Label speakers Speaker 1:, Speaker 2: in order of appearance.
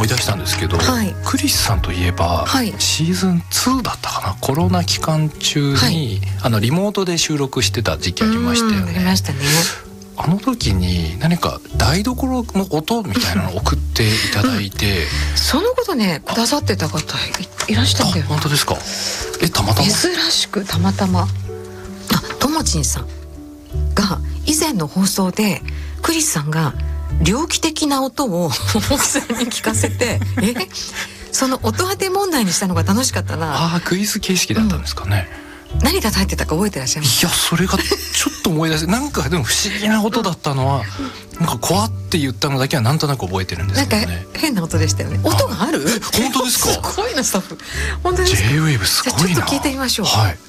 Speaker 1: い出したんですけど、
Speaker 2: はい、
Speaker 1: クリスさんといえば、
Speaker 2: はい、
Speaker 1: シーズン2だったかな、コロナ期間中に、はい、リモートで収録してた時期ありましたよね。
Speaker 2: ありましたね。
Speaker 1: あの時に何か台所の音みたいなのを送っていただいて、
Speaker 2: そのことねくださってた方 いらしたんだよ。
Speaker 1: 本当ですか。たまたま
Speaker 2: 珍しくたまたまともちんさんが以前の放送でクリスさんが猟奇的な音を奥さんに聞かせてその音当て問題にしたのが楽しかったな。
Speaker 1: クイズ形式だったんですかね。
Speaker 2: 何が入ってたか覚えてらっしゃいます？
Speaker 1: いや、それがちょっと思い出せなんかでも不思議な音だったのは、なんか怖って言ったのだけはなんとなく覚えてるんですけどね。
Speaker 2: なんか変な音でしたよね。音がある？
Speaker 1: 本当ですか？
Speaker 2: すごいなスタッフ。本当ですか？
Speaker 1: J-Wave すごいな。
Speaker 2: じゃあちょっと聞いてみましょう。
Speaker 1: はい。